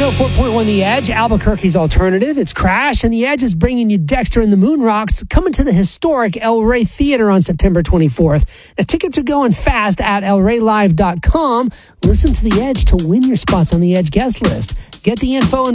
104.1 The Edge, Albuquerque's alternative. It's Crash, and The Edge is bringing you Dexter and the Moon Rocks coming to the historic El Rey Theater on September 24th. Now, tickets are going fast at elreylive.com. Listen to The Edge to win your spots on The Edge guest list. Get the info